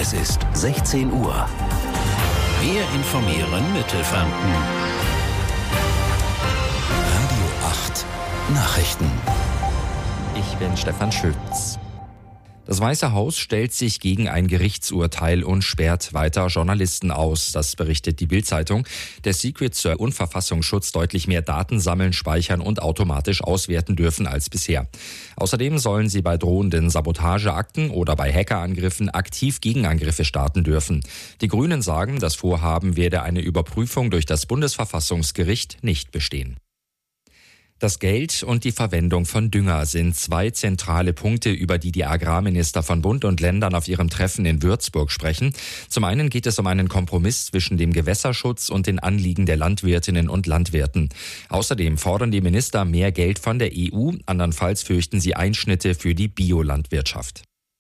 Es ist 16 Uhr. Wir informieren Mittelfranken. Radio 8 Nachrichten. Ich bin Stefan Schütz. Das Weiße Haus stellt sich gegen ein Gerichtsurteil und sperrt weiter Journalisten aus. Das berichtet die Bild-Zeitung. Der Secret Service und Verfassungsschutz deutlich mehr Daten sammeln, speichern und automatisch auswerten dürfen als bisher. Außerdem sollen sie bei drohenden Sabotageakten oder bei Hackerangriffen aktiv Gegenangriffe starten dürfen. Die Grünen sagen, das Vorhaben werde eine Überprüfung durch das Bundesverfassungsgericht nicht bestehen. Das Geld und die Verwendung von Dünger sind zwei zentrale Punkte, über die die Agrarminister von Bund und Ländern auf ihrem Treffen in Würzburg sprechen. Zum einen geht es um einen Kompromiss zwischen dem Gewässerschutz und den Anliegen der Landwirtinnen und Landwirten. Außerdem fordern die Minister mehr Geld von der EU, andernfalls fürchten sie Einschnitte für die Biolandwirtschaft.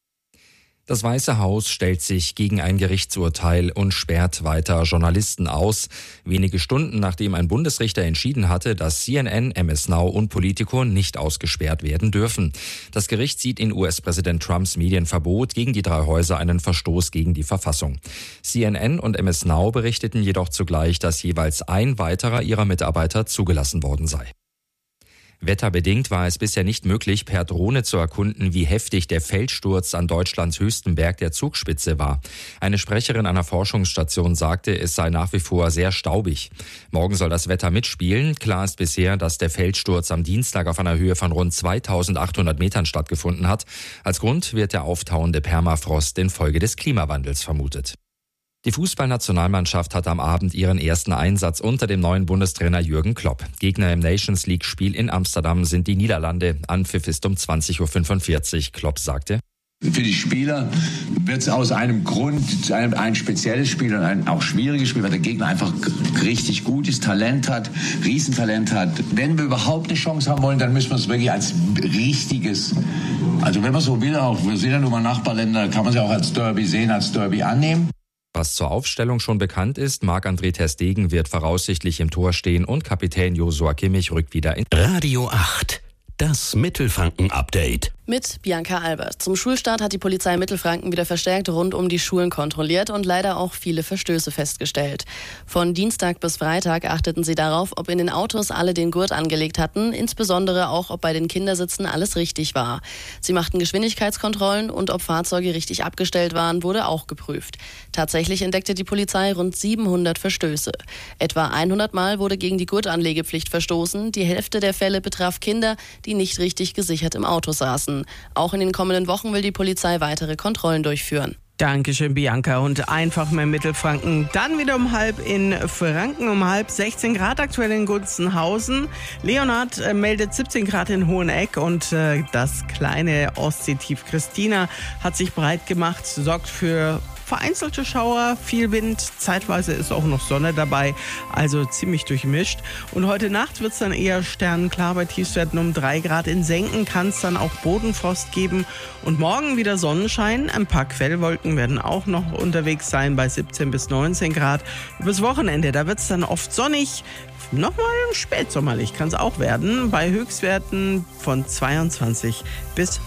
Das Weiße Haus stellt sich gegen ein Gerichtsurteil und sperrt weiter Journalisten aus. Wenige Stunden nachdem ein Bundesrichter entschieden hatte, dass CNN, MS Now und Politico nicht ausgesperrt werden dürfen. Das Gericht sieht in US-Präsident Trumps Medienverbot gegen die drei Häuser einen Verstoß gegen die Verfassung. CNN und MS Now berichteten jedoch zugleich, dass jeweils ein weiterer ihrer Mitarbeiter zugelassen worden sei. Wetterbedingt war es bisher nicht möglich, per Drohne zu erkunden, wie heftig der Felssturz an Deutschlands höchstem Berg der Zugspitze war. Eine Sprecherin einer Forschungsstation sagte, es sei nach wie vor sehr staubig. Morgen soll das Wetter mitspielen. Klar ist bisher, dass der Felssturz am Dienstag auf einer Höhe von rund 2800 Metern stattgefunden hat. Als Grund wird der auftauende Permafrost infolge des Klimawandels vermutet. Die Fußballnationalmannschaft hat am Abend ihren ersten Einsatz unter dem neuen Bundestrainer Jürgen Klopp. Gegner im Nations-League-Spiel in Amsterdam sind die Niederlande. Anpfiff ist um 20.45 Uhr. Klopp sagte: Für die Spieler wird es aus einem Grund ein spezielles Spiel und ein auch schwieriges Spiel, weil der Gegner einfach richtig gut ist, Talent hat, Riesentalent hat. Wenn wir überhaupt eine Chance haben wollen, dann müssen wir es wirklich als richtiges, also wenn man so will, auch, wir sind ja nun mal Nachbarländer, kann man es ja auch als Derby sehen, als Derby annehmen. Was zur Aufstellung schon bekannt ist, Marc-André ter Stegen wird voraussichtlich im Tor stehen und Kapitän Joshua Kimmich rückt wieder in. Radio 8, das Mittelfranken-Update. Mit Bianca Albert. Zum Schulstart hat die Polizei Mittelfranken wieder verstärkt rund um die Schulen kontrolliert und leider auch viele Verstöße festgestellt. Von Dienstag bis Freitag achteten sie darauf, ob in den Autos alle den Gurt angelegt hatten, insbesondere auch, ob bei den Kindersitzen alles richtig war. Sie machten Geschwindigkeitskontrollen und ob Fahrzeuge richtig abgestellt waren, wurde auch geprüft. Tatsächlich entdeckte die Polizei rund 700 Verstöße. Etwa 100 Mal wurde gegen die Gurtanlegepflicht verstoßen. Die Hälfte der Fälle betraf Kinder, die nicht richtig gesichert im Auto saßen. Auch in den kommenden Wochen will die Polizei weitere Kontrollen durchführen. Dankeschön, Bianca. Und einfach mehr Mittelfranken. Dann wieder um 12:30 in Franken, um 12:30 16 Grad aktuell in Gunzenhausen. Leonhard meldet 17 Grad in Hoheneck und das kleine Ostseetief Christina hat sich breit gemacht, sorgt für vereinzelte Schauer, viel Wind, zeitweise ist auch noch Sonne dabei, also ziemlich durchmischt. Und heute Nacht wird es dann eher sternenklar, bei Tiefstwerten um 3 Grad. In Senken kann es dann auch Bodenfrost geben. Und morgen wieder Sonnenschein, ein paar Quellwolken werden auch noch unterwegs sein bei 17 bis 19 Grad. Übers Wochenende, da wird es dann oft sonnig. Nochmal spätsommerlich kann es auch werden, bei Höchstwerten von 22 bis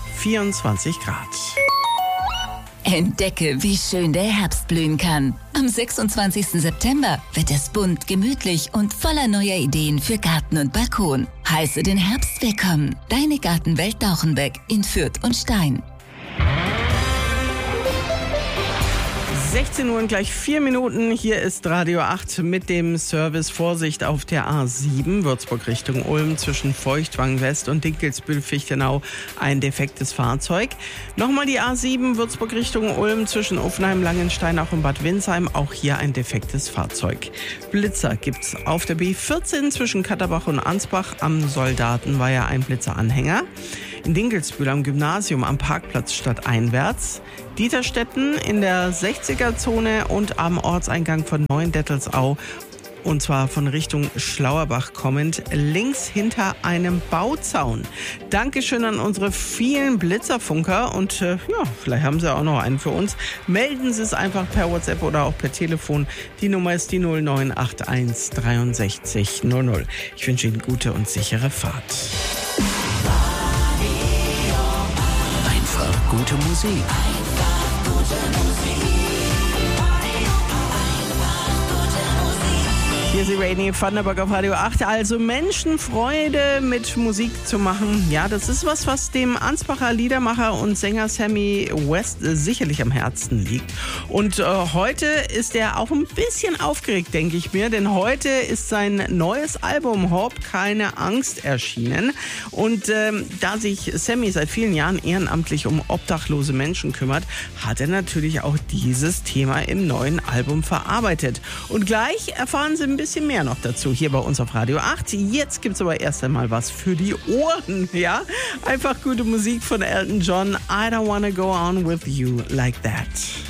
24 Grad. Entdecke, wie schön der Herbst blühen kann. Am 26. September wird es bunt, gemütlich und voller neuer Ideen für Garten und Balkon. Heiße den Herbst willkommen. Deine Gartenwelt Dauchenbeck in Fürth und Stein. 16 Uhr und gleich 4 Minuten. Hier ist Radio 8 mit dem Service Vorsicht auf der A7, Würzburg Richtung Ulm, zwischen Feuchtwangen West und Dinkelsbühl-Fichtenau ein defektes Fahrzeug. Nochmal die A7, Würzburg Richtung Ulm, zwischen Uffenheim, Langenstein, auch in Bad Windsheim, auch hier ein defektes Fahrzeug. Blitzer gibt's auf der B14 zwischen Katterbach und Ansbach. Am Soldatenweiher ein Blitzeranhänger. In Dinkelsbühl am Gymnasium am Parkplatz stadteinwärts. Dieterstetten in der 60er-Zone und am Ortseingang von Neuendettelsau. Und zwar von Richtung Schlauerbach kommend, links hinter einem Bauzaun. Dankeschön an unsere vielen Blitzerfunker und vielleicht haben Sie auch noch einen für uns. Melden Sie es einfach per WhatsApp oder auch per Telefon. Die Nummer ist die 0981 63 00. Ich wünsche Ihnen gute und sichere Fahrt. Einfach gute Musik. Einfach gut. Hier ist die Rainy Thunderberg auf Radio 8. Also Menschenfreude mit Musik zu machen, ja, das ist was dem Ansbacher Liedermacher und Sänger Sammy West sicherlich am Herzen liegt. Und heute ist er auch ein bisschen aufgeregt, denke ich mir, denn heute ist sein neues Album Hab keine Angst erschienen. Und da sich Sammy seit vielen Jahren ehrenamtlich um obdachlose Menschen kümmert, hat er natürlich auch dieses Thema im neuen Album verarbeitet. Und gleich erfahren Sie ein bisschen mehr noch dazu hier bei uns auf Radio 8. Jetzt gibt's aber erst einmal was für die Ohren, ja? Einfach gute Musik von Elton John. I don't wanna go on with you like that.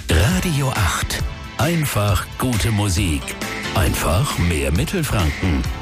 Radio 8. Einfach gute Musik. Einfach mehr Mittelfranken.